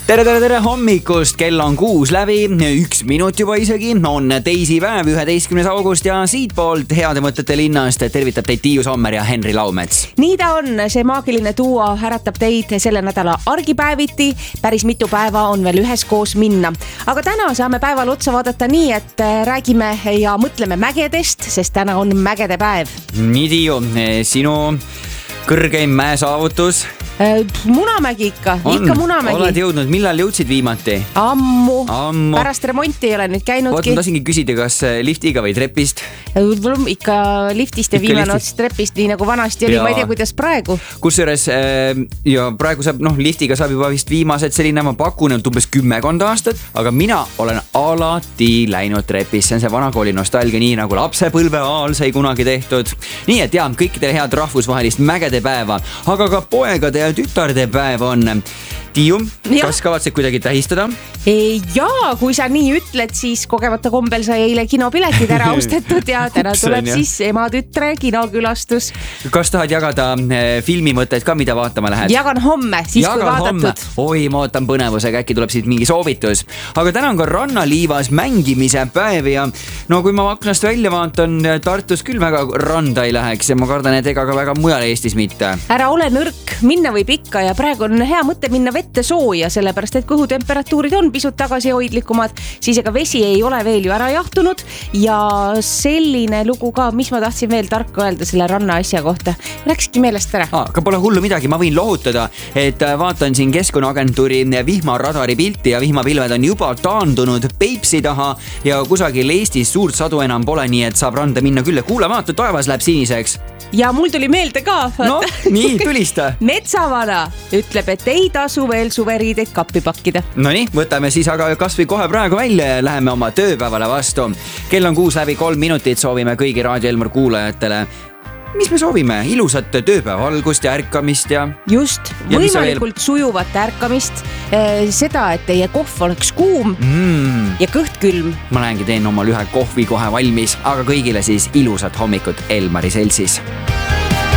Tere hommikust, kell on 6 läbi, 1 minut juba isegi, on teisipäev, 11. august ja siitpoolt heade mõtete linnast tervitab teid Tiiu Sommer ja Henri Laumets. Nii ta on, see maagiline duo äratab teid selle nädala argipäeviti, päris mitu päeva on veel üheskoos minna. Aga täna saame päeval otsa vaadata nii, et räägime ja mõtleme mägedest, sest täna on mägede päev. Nii Tiiu, sinu kõrgeim mäesaavutus? Munamägi ikka Munamägi. Oled jõudnud, millal jõudsid viimati? Ammu. Pärast remonti ei ole nüüd käinudki. Ma tasingi küsida, kas liftiga või trepist? Ikka liftist ja viimane ots trepist, nii nagu vanasti oli, ma ei tea, kuidas praegu. Kusjuures ja praegu saab, liftiga saab juba vist viimased selline, ma pakun, umbes 10 aastat, aga mina olen alati läinud trepis, see on see vanakooli nostalgia, nii nagu lapsepõlve ajal sai kunagi tehtud. Nii et jah, kõikidele head rahvusvahelist mägede päeva, aga ka poegade ja tütarde päev on. Tiiu, kas kavatsed kuidagi tähistada? Jaa, kui sa nii ütled, siis kogemata kombel sai eile kinopiletid ära ostetud ja täna tuleb siis ema-tütre kinokülastus. Kas tahad jagada filmimõtteid ka, mida vaatama lähed? Jagan homme, siis kui vaadatud. Oi, ma ootan põnevusega, äkki tuleb siit mingi soovitus. Aga täna on ka rannaliivas mängimise päev ja kui ma aknast välja vaatan, Tartus küll väga randa ei läheks ja ma kardan, et ega ka väga mujal Eestis mitte. Ära ole nõrk, minna võib ikka ja praegu on hea mõte minna vette sooja, sellepärast et kõhutemperatuurid on pisut tagasihoidlikumad, siis ega vesi ei ole veel ju ära jahtunud ja selline lugu ka, mis ma tahtsin veel tarka öelda selle ranna asja kohta. Läkski meelest ära. Aga pole hullu midagi, ma võin lohutada, et vaatan siin Keskkonnaagentuuri vihmaradari pilti ja vihmapilved on juba taandunud Peipsi taha ja kusagil Eestis suurt sadu enam pole, nii et saab randa minna küll ja kuule, vaata, taevas läheb siniseks. Ja mul tuli meelde ka. Nii, tulista. Metsavana ütleb, et ei tasu veel suveriideid kappi pakkida. Nonii, võtame siis aga kas või kohe praegu välja ja läheme oma tööpäevale vastu. Kell on 6 läbi 3 minutit, soovime kõigi Raadio Elmar kuulajatele. Mis me soovime? Ilusat tööpäeva algust ja ärkamist ja... Just, võimalikult sujuvat ärkamist, seda, et teie kohv oleks kuum ja kõht külm. Ma lähengi teen omal ühe kohvi kohe valmis, aga kõigile siis ilusat hommikut Elmari seltsis.